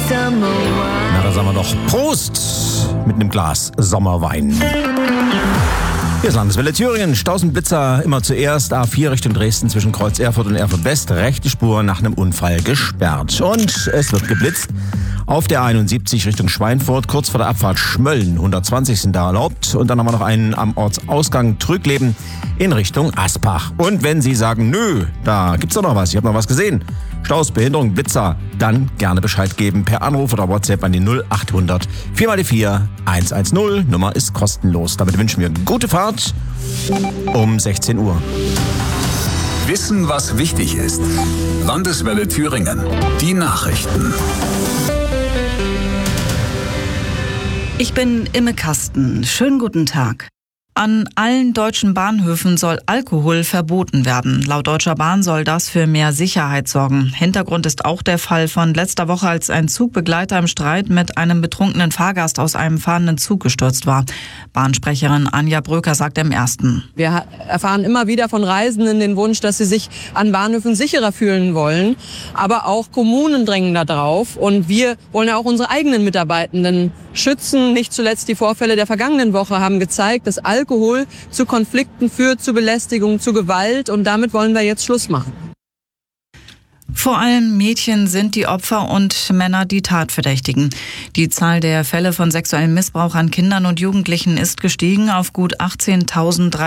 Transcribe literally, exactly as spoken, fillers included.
Na, da sagen wir doch Prost mit einem Glas Sommerwein. Hier ist Landeswelle Thüringen. Stausenblitzer immer zuerst. A vier Richtung Dresden zwischen Kreuz Erfurt und Erfurt West. Rechte Spur nach einem Unfall gesperrt. Und es wird geblitzt. Auf der einundsiebzig Richtung Schweinfurt, kurz vor der Abfahrt Schmölln, hundertzwanzig sind da erlaubt. Und dann haben wir noch einen am Ortsausgang Trügleben in Richtung Aspach. Und wenn Sie sagen, nö, da gibt's doch noch was, ich habe noch was gesehen, Staus, Behinderung, Blitzer, dann gerne Bescheid geben per Anruf oder WhatsApp an die null achthundert vier mal die vier hundertzehn. Nummer ist kostenlos. Damit wünschen wir gute Fahrt um sechzehn Uhr. Wissen, was wichtig ist. Landeswelle Thüringen. Die Nachrichten. Ich bin Imme Kasten. Schönen guten Tag. An allen deutschen Bahnhöfen soll Alkohol verboten werden. Laut Deutscher Bahn soll das für mehr Sicherheit sorgen. Hintergrund ist auch der Fall von letzter Woche, als ein Zugbegleiter im Streit mit einem betrunkenen Fahrgast aus einem fahrenden Zug gestürzt war. Bahnsprecherin Anja Bröker sagt im Ersten: Wir erfahren immer wieder von Reisenden den Wunsch, dass sie sich an Bahnhöfen sicherer fühlen wollen. Aber auch Kommunen drängen da drauf. Und wir wollen ja auch unsere eigenen Mitarbeitenden schützen. Nicht zuletzt die Vorfälle der vergangenen Woche haben gezeigt, dass Alkohol zu Konflikten führt, zu Belästigung, zu Gewalt. Und damit wollen wir jetzt Schluss machen. Vor allem Mädchen sind die Opfer und Männer die Tatverdächtigen. Die Zahl der Fälle von sexuellem Missbrauch an Kindern und Jugendlichen ist gestiegen auf gut achtzehntausend.